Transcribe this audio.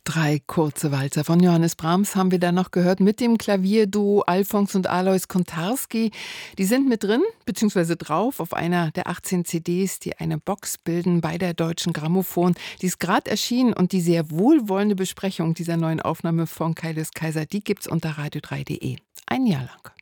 3 kurze Walzer von Johannes Brahms haben wir dann noch gehört mit dem Klavierduo Alfons und Alois Kontarski. Die sind mit drin, beziehungsweise drauf, auf einer der 18 CDs, die eine Box bilden bei der Deutschen Grammophon. Die ist gerade erschienen und die sehr wohlwollende Besprechung dieser neuen Aufnahme von Kaius Kaiser, die gibt's unter radio3.de. Ein Jahr lang.